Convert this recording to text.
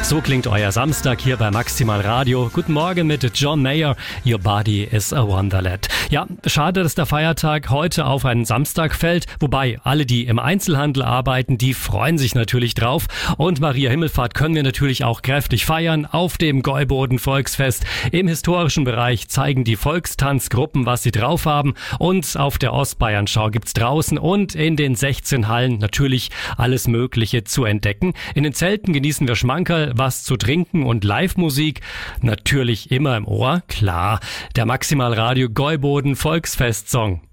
So klingt euer Samstag hier bei Maximal Radio. Guten Morgen mit John Mayer. Your body is a wonderland. Ja, schade, dass der Feiertag heute auf einen Samstag fällt. Wobei, alle, die im Einzelhandel arbeiten, die freuen sich natürlich drauf. Und Maria Himmelfahrt können wir natürlich auch kräftig feiern auf dem Gäuboden Volksfest. Im historischen Bereich zeigen die Volkstanzgruppen, was sie drauf haben. Und auf der Ostbayernschau gibt's draußen und in den 16 Hallen natürlich alles Mögliche zu entdecken. In den Zelten genießen wir Schmankerl, was zu trinken und Live-Musik. Natürlich immer im Ohr, klar. Der Maximal Radio Gäuboden Volksfest-Song.